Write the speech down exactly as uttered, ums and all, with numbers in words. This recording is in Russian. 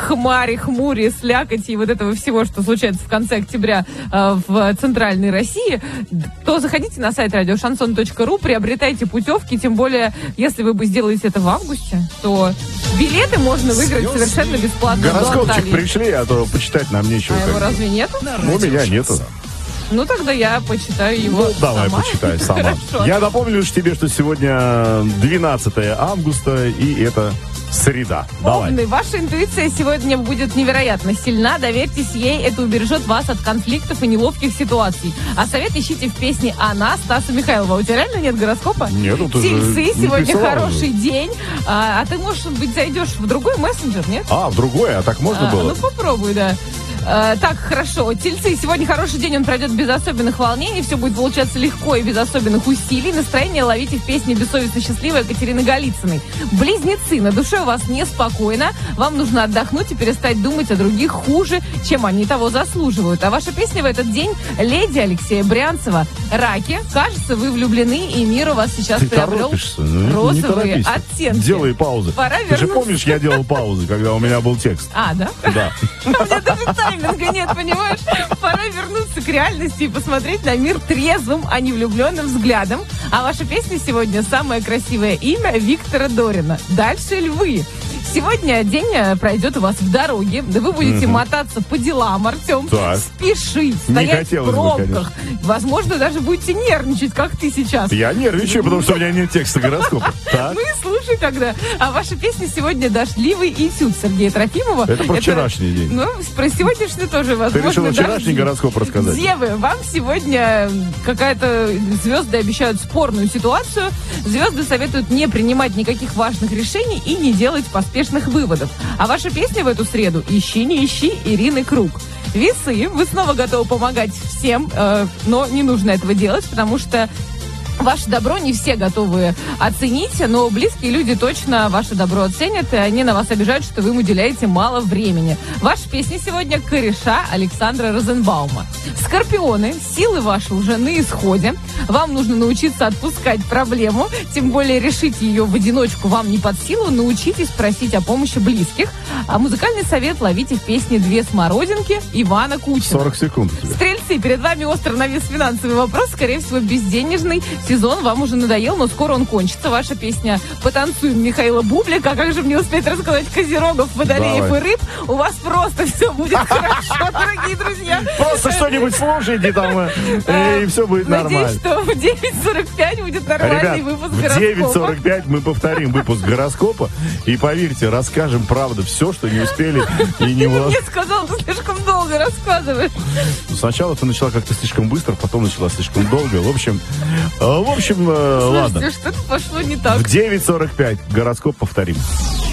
хмари, хмури, слякоти и вот этого всего, что случается в конце октября э, в центральной России, то заходите на сайт радио шансон точка ру, приобретайте путевки, тем более, если вы бы сделаете это в августе, то билеты можно выиграть совершенно бесплатно. Гороскопчик пришли, а то почитать нам нечего. А его разве нету? У меня нету. Ну, тогда я почитаю его Ну, давай, сама. почитай сама. Я напомню лишь тебе, что сегодня двенадцатое августа, и это среда. Давай. Овны, ваша интуиция сегодня будет невероятно сильна. Доверьтесь ей, это убережет вас от конфликтов и неловких ситуаций. А совет ищите в песне «Она» Стаса Михайлова. У тебя реально нет гороскопа? Нет, ну ты Тельцы, же сегодня написала хороший уже. день. А, а ты, может быть, зайдешь в другой мессенджер, нет? А, в другое, а так можно А, было? ну, попробуй, да. А, так, хорошо. Тельцы, сегодня хороший день, он пройдет без особенных волнений, все будет получаться легко и без особенных усилий. Настроение ловите в песне «Бессовестно счастливая» Катерины Голицыной. Близнецы, на душе у вас неспокойно, вам нужно отдохнуть и перестать думать о других хуже, чем они того заслуживают. А ваша песня в этот день «Леди» Алексея Брянцева. Раки, кажется, вы влюблены, и мир у вас сейчас Ты приобрел торопишься, ну, не розовые торопись. оттенки. Делай паузы. Пора Ты же вернуться. помнишь, я делал паузы, когда у меня был текст. А, да? Да. У меня даже тайминга нет, понимаешь? Пора вернуться к реальности и посмотреть на мир трезвым, а не влюбленным взглядом. А ваша песня сегодня самое красивое имя Виктора Дорина. Дальше львы. Сегодня день пройдет у вас в дороге. Да вы будете Мгм. мотаться по делам, Артем. Так. Спешить, стоять в хотелось бы, пробках. Возможно, даже будете нервничать, как ты сейчас. Я нервничаю, потому что у меня нет текста гороскопа. Так. Ну и слушай тогда. А ваша песня сегодня «Дождливый этюд» Сергея Трофимова. Это про вчерашний день. Ну, про сегодняшний тоже Ты возможно. решила вчерашний дожди. гороскоп рассказать? Девы, вам сегодня какая-то звезды обещают спорную ситуацию. Звезды советуют не принимать никаких важных решений и не делать поспешных выводов. А ваша песня в эту среду «Ищи, не ищи» Ирины Круг. Весы, вы снова готовы помогать всем, э, но не нужно этого делать, потому что ваше добро не все готовы оценить, но близкие люди точно ваше добро оценят, и они на вас обижают, что вы им уделяете мало времени. Ваша песня сегодня «Кореша» Александра Розенбаума. Скорпионы, силы ваши уже на исходе. Вам нужно научиться отпускать проблему, тем более решить ее в одиночку вам не под силу. Научитесь просить о помощи близких. А музыкальный совет ловите в песне «Две смородинки» Ивана Кучина. сорок секунд у тебя. Стрельцы, перед вами остро навис финансовый вопрос, скорее всего, безденежный. Сезон вам уже надоел, но скоро он кончится. Ваша песня «Потанцуем» Михаила Бублика. А как же мне успеть рассказать Козерогов, Водолеев Давай. и Рыб? У вас просто все будет хорошо, дорогие друзья. Просто что-нибудь слушайте там, э, и все будет Надеюсь, нормально. что в девять сорок пять будет нормальный Ребят, выпуск в гороскопа. девять сорок пять мы повторим выпуск гороскопа. И поверьте, расскажем правду, все, что не успели и не Ты уложили. мне сказал, ты слишком долго рассказываешь. Сначала ты начала как-то слишком быстро, потом начала слишком долго. В общем, э, в общем, э, ладно. Слушайте, что-то пошло не так. В девять сорок пять гороскоп повторим.